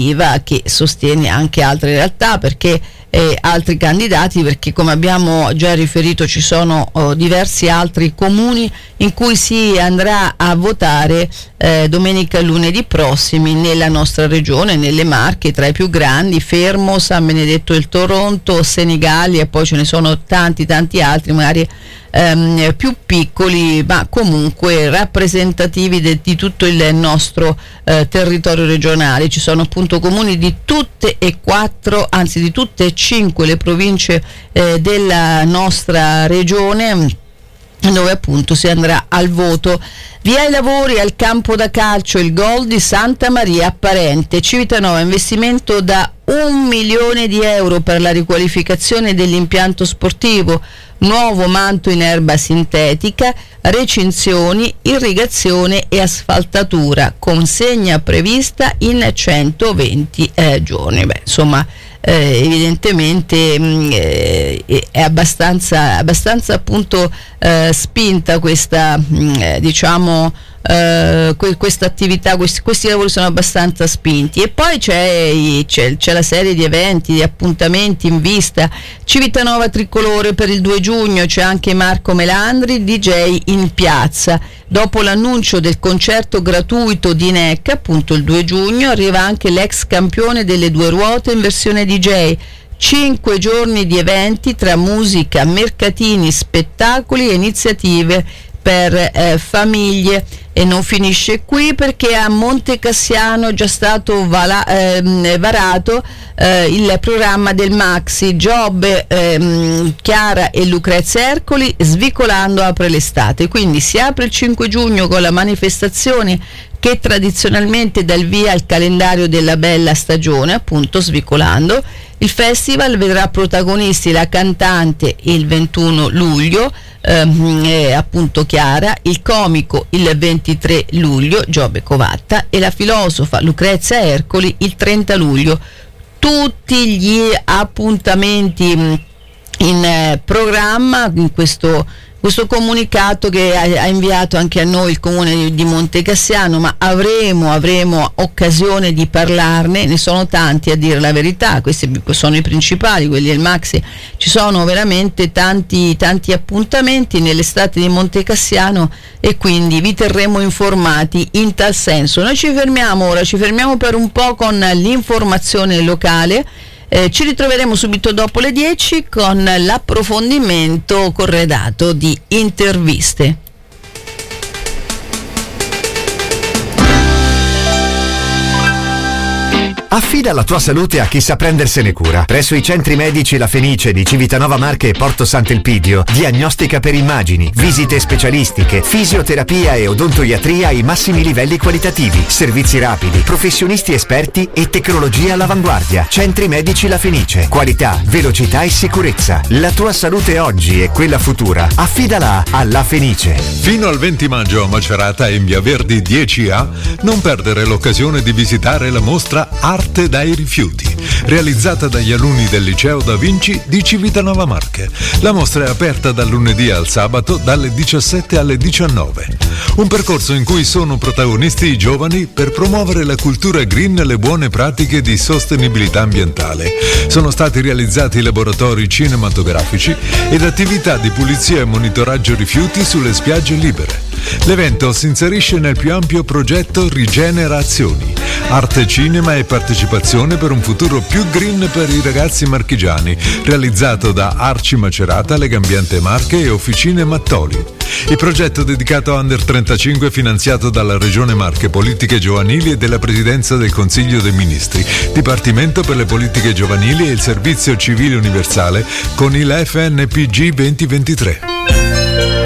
iniziativa che sostiene anche altre realtà, perché altri candidati, perché come abbiamo già riferito ci sono diversi altri comuni in cui si andrà a votare domenica e lunedì prossimi nella nostra regione, nelle Marche, tra i più grandi: Fermo, San Benedetto del Toronto, Senigallia, e poi ce ne sono tanti altri magari più piccoli, ma comunque rappresentativi di tutto il nostro territorio regionale. Ci sono appunto comuni di tutte e 5 le province della nostra regione, dove appunto si andrà al voto. Via i lavori al campo da calcio il gol di Santa Maria Apparente. Civitanova, investimento da 1 milione di euro per la riqualificazione dell'impianto sportivo, nuovo manto in erba sintetica, recinzioni, irrigazione e asfaltatura, consegna prevista in 120 giorni. Beh, insomma, evidentemente è abbastanza appunto spinta questa questa attività, questi lavori sono abbastanza spinti. E poi c'è la serie di eventi, di appuntamenti in vista. Civitanova Tricolore per il 2 giugno, c'è anche Marco Melandri, DJ in piazza. Dopo l'annuncio del concerto gratuito di NEC, appunto il 2 giugno, arriva anche l'ex campione delle 2 ruote in versione DJ. 5 giorni di eventi tra musica, mercatini, spettacoli e iniziative per famiglie. E non finisce qui, perché a Monte Cassiano è già stato varato il programma del Maxi Job. Chiara e Lucrezia Ercoli, Svicolando apre l'estate, quindi si apre il 5 giugno con la manifestazione che tradizionalmente dà il via al calendario della bella stagione, appunto Svicolando. Il festival vedrà protagonisti la cantante il 21 luglio, appunto Chiara, il comico il 23 luglio, Giobbe Covatta, e la filosofa Lucrezia Ercoli il 30 luglio. Tutti gli appuntamenti in programma in questo comunicato che ha inviato anche a noi il comune di Monte Cassiano, ma avremo occasione di parlarne. Ne sono tanti, a dire la verità. Questi sono i principali, quelli del Maxi. Ci sono veramente tanti appuntamenti nell'estate di Monte Cassiano, e quindi vi terremo informati in tal senso. Noi ci fermiamo per un po' con l'informazione locale. Ci ritroveremo subito dopo le 10 con l'approfondimento corredato di interviste. Affida la tua salute a chi sa prendersene cura. Presso i centri medici La Fenice di Civitanova Marche e Porto Sant'Elpidio, diagnostica per immagini, visite specialistiche, fisioterapia e odontoiatria ai massimi livelli qualitativi, servizi rapidi, professionisti esperti e tecnologia all'avanguardia. Centri medici La Fenice, qualità, velocità e sicurezza. La tua salute oggi e quella futura, affidala a La Fenice. Fino al 20 maggio a Macerata e in Via Verdi 10A non perdere l'occasione di visitare la mostra Arte dai rifiuti, realizzata dagli alunni del liceo Da Vinci di Civitanova Marche. La mostra è aperta dal lunedì al sabato dalle 17 alle 19. Un percorso in cui sono protagonisti i giovani per promuovere la cultura green e le buone pratiche di sostenibilità ambientale. Sono stati realizzati laboratori cinematografici ed attività di pulizia e monitoraggio rifiuti sulle spiagge libere. L'evento si inserisce nel più ampio progetto Rigenerazioni, arte, cinema e partecipazione per un futuro più green per i ragazzi marchigiani, realizzato da Arci Macerata, Legambiente Marche e Officine Mattoli. Il progetto dedicato a Under 35 è finanziato dalla Regione Marche, Politiche Giovanili e della Presidenza del Consiglio dei Ministri, Dipartimento per le Politiche Giovanili e il Servizio Civile Universale con il FNPG 2023.